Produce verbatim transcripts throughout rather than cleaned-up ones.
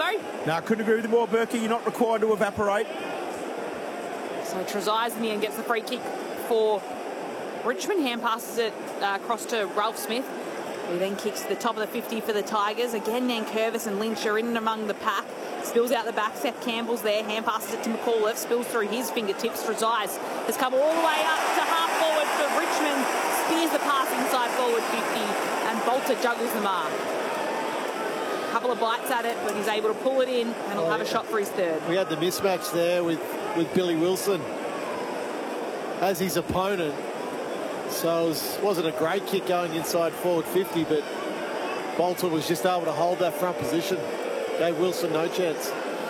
though. No, I couldn't agree with you more, Berkey. You're not required to evaporate. So Trezise in the end gets the free kick for Richmond. Hand passes it uh, across to Ralph Smith, who then kicks to the top of the fifty for the Tigers. Again, Nankervis and Lynch are in and among the pack. Spills out the back. Seth Campbell's there. Hand passes it to McAuliffe. Spills through his fingertips. Trezise has come all the way up to half forward for Richmond. Spears the pass inside forward fifty, and Bolter juggles the mark. A couple of bites at it, but he's able to pull it in, and he'll oh, have yeah. a shot for his third. We had the mismatch there with, with Billy Wilson as his opponent. So it was, wasn't a great kick going inside forward fifty, but Bolter was just able to hold that front position. Gave Wilson no chance.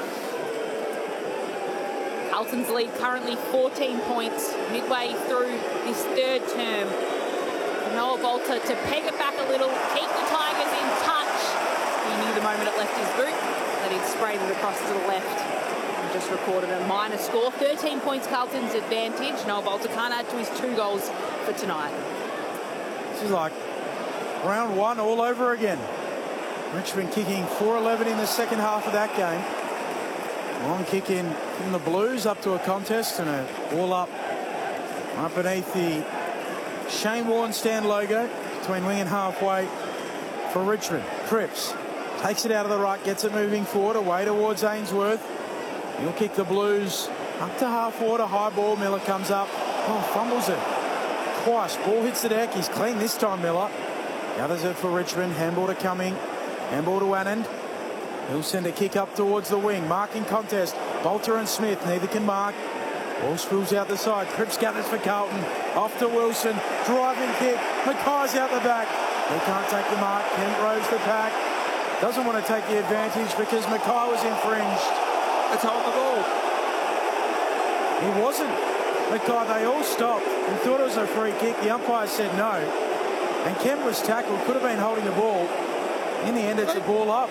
Carlton's lead currently fourteen points midway through this third term. Noah Bolter to peg it back a little, keep the Tigers in touch. He knew the moment it left his boot that he'd sprayed it across to the left and just recorded a minor score. thirteen points Carlton's advantage. Noah Bolter can't add to his two goals for tonight. This is like round one all over again. Richmond kicking four eleven in the second half of that game. Long kick in from the Blues up to a contest, and a all up right beneath the Shane Warne stand logo between wing and halfway for Richmond. Cripps takes it out of the right, gets it moving forward away towards Ainsworth. He'll kick the Blues up to half forward. A high ball. Miller comes up. Oh, fumbles it twice. Ball hits the deck. He's clean this time, Miller. Gathers it for Richmond. Handball to Cumming. Handball to Anand. He'll send a kick up towards the wing. Marking contest. Bolter and Smith. Neither can mark. Ball spills out the side. Cripps gathers for Carlton. Off to Wilson. Driving kick. Mackay's out the back. He can't take the mark. Kent rows the pack. Doesn't want to take the advantage because Mackay was infringed. It's holding the ball. He wasn't. Mackay, they all stopped and thought it was a free kick. The umpire said no. And Kent was tackled. Could have been holding the ball. In the end, it's a ball up.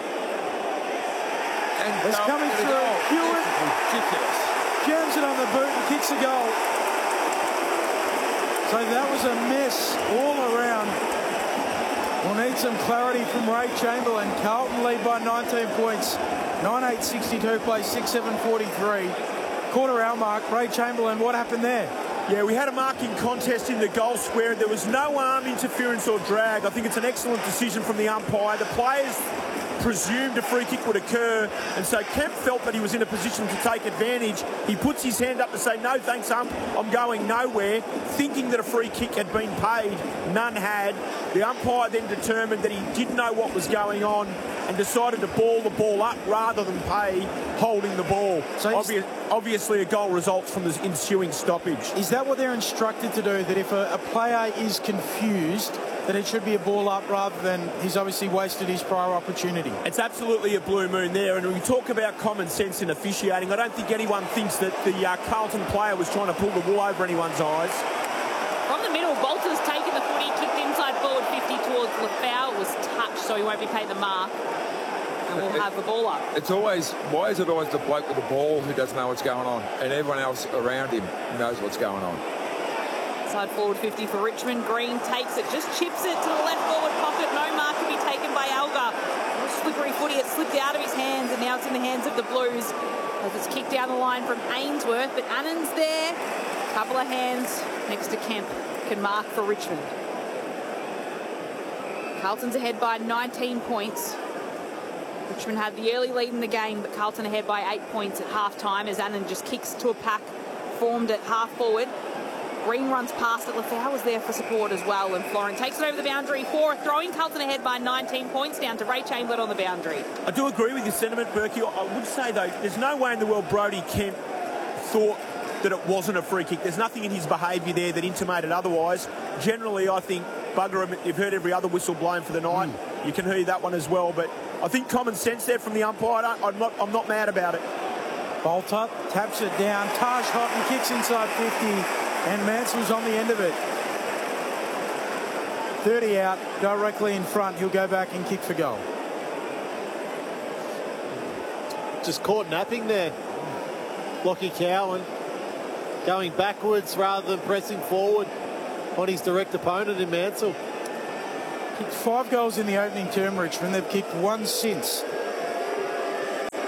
And it's coming through. Hewitt jams it on the boot and kicks a goal. So that was a mess all around. We'll need some clarity from Ray Chamberlain. Carlton lead by nineteen points. nine eight sixty-two, play six seven forty-three. Quarter hour mark. Ray Chamberlain, what happened there? Yeah, we had a marking contest in the goal square. There was no arm interference or drag. I think it's an excellent decision from the umpire. The players presumed a free kick would occur, and so Kemp felt that he was in a position to take advantage. He puts his hand up to say, no thanks ump, I'm going nowhere, thinking that a free kick had been paid. None had. The umpire then determined that he didn't know what was going on and decided to ball the ball up rather than pay holding the ball. So Obvi obviously a goal results from the ensuing stoppage. Is that what they're instructed to do, that if a, a player is confused, that it should be a ball up rather than he's obviously wasted his prior opportunity? It's absolutely a blue moon there, and when we talk about common sense in officiating, I don't think anyone thinks that the uh, Carlton player was trying to pull the wool over anyone's eyes. From the middle, Bolter's taken the footy, kicked inside forward fifty towards Lefau. It was touched, so he won't be paid the mark. And we'll have the ball up. It's always, why is it always the bloke with the ball who doesn't know what's going on, and everyone else around him knows what's going on? Side forward fifty for Richmond. Green takes it, just chips it to the left forward pocket. No mark to be taken by Alga. Slippery footy, it slipped out of his hands, and now it's in the hands of the Blues as it's kicked down the line from Ainsworth. But Annan's there. Couple of hands next to Kemp can mark for Richmond. Carlton's ahead by nineteen points. Richmond had the early lead in the game, but Carlton ahead by eight points at half time as Annan just kicks to a pack formed at half forward. Green runs past it. Lefau was there for support as well, and Florin takes it over the boundary for a throwing. Carlton ahead by nineteen points, down to Ray Chamberlain on the boundary. I do agree with your sentiment, Berkey. I would say, though, there's no way in the world Brodie Kemp thought that it wasn't a free kick. There's nothing in his behaviour there that intimated otherwise. Generally, I think, bugger him, you've heard every other whistle blown for the night. Mm. You can hear that one as well, but I think common sense there from the umpire. I'm not, I'm not mad about it. Bolter taps it down. Taj Houghton kicks inside fifty. And Mansell's on the end of it. thirty out, directly in front. He'll go back and kick for goal. Just caught napping there. Lockie Cowan going backwards rather than pressing forward on his direct opponent in Mansell. Kicked five goals in the opening term, Richmond. They've kicked one since.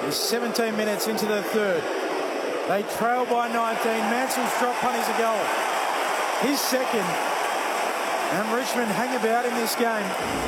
There's seventeen minutes into the third. They trail by nineteen. Mansell's drop punt is a goal. His second. And Richmond hang about in this game.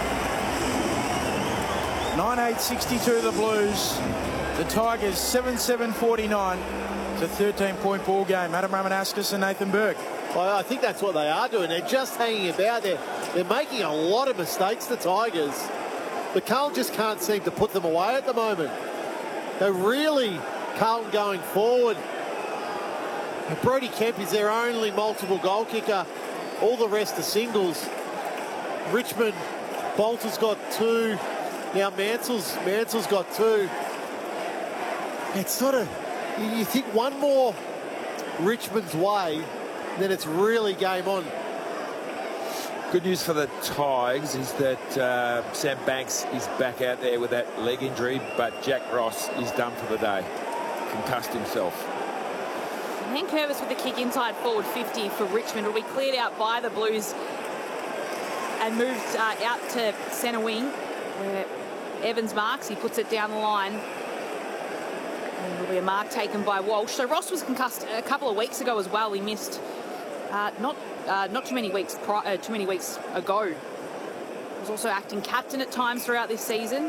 nine eight sixty-two the Blues. The Tigers seven seven forty-nine. It's a thirteen point ball game. Adam Ramanauskas and Nathan Burke. I think that's what they are doing. They're just hanging about. They're, they're making a lot of mistakes, the Tigers. But Carlton just can't seem to put them away at the moment. They're really, Carlton going forward. Brody Kemp is their only multiple goal kicker. All the rest are singles. Richmond, Bolter's got two. Now Mansell's, Mansell's got two. It's sort of, you think one more Richmond's way, then it's really game on. Good news for the Tigers is that uh, Sam Banks is back out there with that leg injury, but Jack Ross is done for the day. Concussed himself. Hank Curvis with the kick inside forward fifty for Richmond will be cleared out by the Blues and moved uh, out to centre wing where Evans marks. He puts it down the line. And there'll be a mark taken by Walsh. So Ross was concussed a couple of weeks ago as well. He missed uh, not uh, not too many weeks pri uh, too many weeks ago. He was also acting captain at times throughout this season.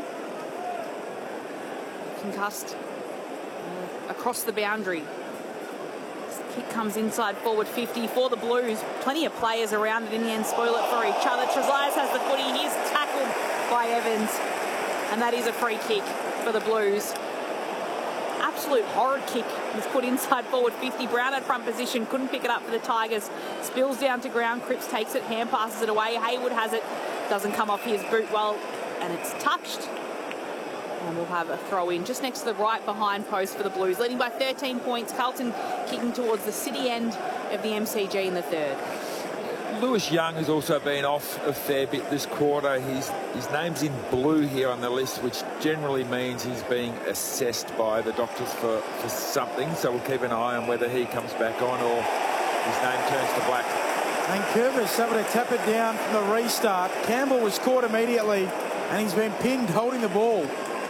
Concussed uh, across the boundary. Kick comes inside forward fifty for the Blues. Plenty of players around it in the end. Spoil it for each other. Trezalius has the footy. He's tackled by Evans. And that is a free kick for the Blues. Absolute horrid kick was put inside forward fifty. Brown at front position. Couldn't pick it up for the Tigers. Spills down to ground. Cripps takes it. Hand passes it away. Haywood has it. Doesn't come off his boot well. And it's touched. And we'll have a throw in just next to the right behind post for the Blues. Leading by thirteen points. Carlton kicking towards the city end of the M C G in the third. Lewis Young has also been off a fair bit this quarter. His, his name's in blue here on the list, which generally means he's being assessed by the doctors for, for something. So we'll keep an eye on whether he comes back on or his name turns to black. And Curvis able to tap it down from the restart. Campbell was caught immediately and he's been pinned holding the ball.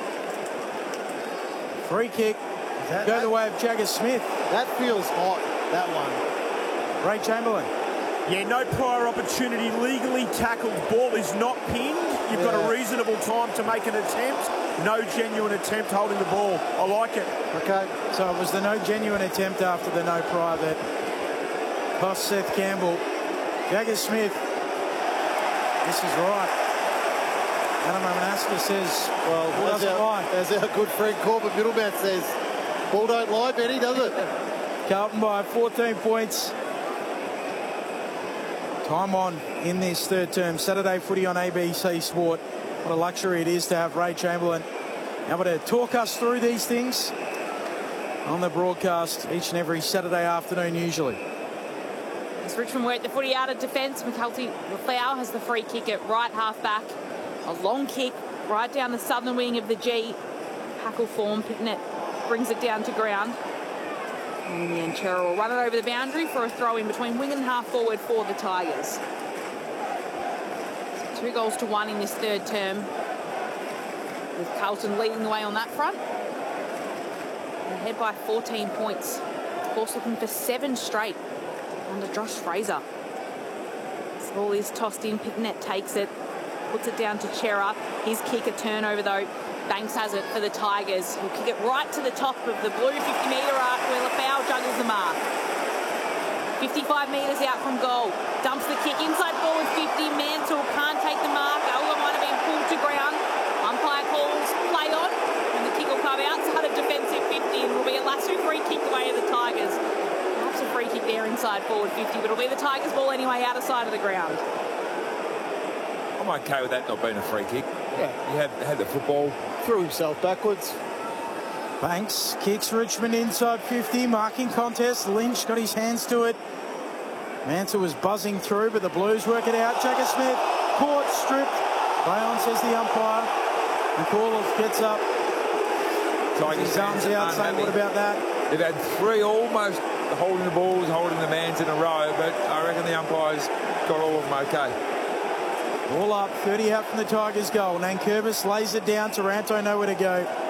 Free kick, That, go that, the way of Jagger Smith. That feels hot, that one. Ray Chamberlain. Yeah, no prior opportunity. Legally tackled. Ball is not pinned. You've yeah. got a reasonable time to make an attempt. No genuine attempt holding the ball. I like it. Okay, so it was the no genuine attempt after the no prior that cost Seth Campbell. Jagger Smith. This is right. Adam Ramanauskas says, well, ball as, doesn't our, lie. as our good friend Corbett Middleman says, ball don't lie, Benny, does it? Carlton by fourteen points. Time on in this third term. Saturday footy on A B C Sport. What a luxury it is to have Ray Chamberlain able to talk us through these things on the broadcast each and every Saturday afternoon usually. As Richmond work the footy out of defence, McCulty Lafau has the free kick at right half back. A long kick right down the southern wing of the G. Hackle form. Pitnet brings it down to ground. And in the end, Chera will run it over the boundary for a throw in between wing and half forward for the Tigers. So two goals to one in this third term, with Carlton leading the way on that front. Ahead by fourteen points. Of course, looking for seven straight under Josh Fraser. This ball is tossed in. Pitnet takes it. Puts it down to Chera. His kick, a turnover though. Banks has it for the Tigers. He'll kick it right to the top of the blue fifty metre arc where Lafau juggles the mark. fifty-five metres out from goal. Dumps the kick inside forward fifty. Mansell can't take the mark. Elwa might have been pulled to ground. Umpire calls play on and the kick will come outside of defensive fifty and will be a lasso free kick away of the Tigers. Perhaps a free kick there inside forward fifty, but it'll be the Tigers ball anyway out of sight of the ground. I'm okay with that not being a free kick. Yeah. You had, had the football. Threw himself backwards. Banks kicks Richmond inside fifty. Marking contest. Lynch got his hands to it. Mansell was buzzing through, but the Blues work it out. Jagger Smith caught, stripped. Play on, says the umpire. McCullough gets up. His arms out, saying, what about that? They've had three almost holding the balls, holding the mans in a row, but I reckon the umpires got all of them okay. All up, thirty out from the Tigers' goal. Nankervis lays it down. Taranto nowhere to go.